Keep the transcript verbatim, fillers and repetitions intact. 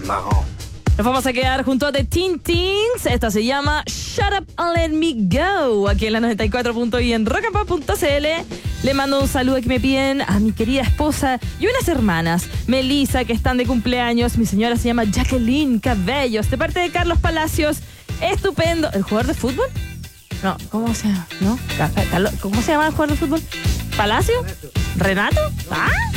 Nos vamos a quedar junto a The Teen Teens. Esta se llama Shut Up and Let Me Go. Aquí en la noventa y cuatro punto y en rock and pop punto c l. Le mando un saludo que me piden a mi querida esposa y unas hermanas, Melissa, que están de cumpleaños. Mi señora se llama Jacqueline Cabellos, de parte de Carlos Palacios. Estupendo. ¿El jugador de fútbol? No, ¿cómo se llama? ¿No? ¿Cómo se llama el jugador de fútbol? ¿Palacio? ¿Renato? ¿Ah?